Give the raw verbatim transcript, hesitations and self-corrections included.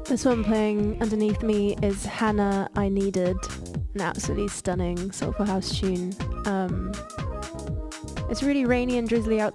This one playing underneath me is Hannah I Needed, an absolutely stunning soulful house tune. Um, it's really rainy and drizzly